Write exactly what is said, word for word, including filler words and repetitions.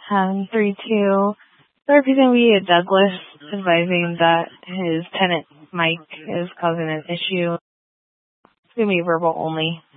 Um, three two. So representing we Douglas advising that his tenant Mike is causing an issue. It's going to be verbal only.